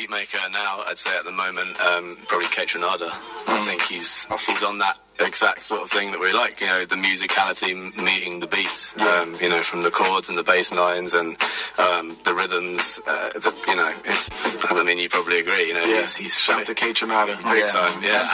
maker now, I'd say at the moment, probably Kate Renata. I think he's on that exact sort of thing that we like, the musicality meeting the beats, from the chords and the bass lines and the rhythms, you probably agree, he's shout to Kate Renata. Big time, yeah.